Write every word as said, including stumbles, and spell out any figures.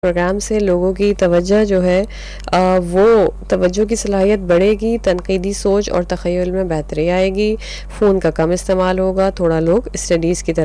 programme से लोगों की तवज्जो जो है अ, वो तवज्जो की सलाहियत बढ़ेगी, तनकीदी सोच और तख़य्युल में बेहतरी आएगी, फ़ोन का कम इस्तेमाल होगा, थोड़ा लोग स्टडीज़ की तरफ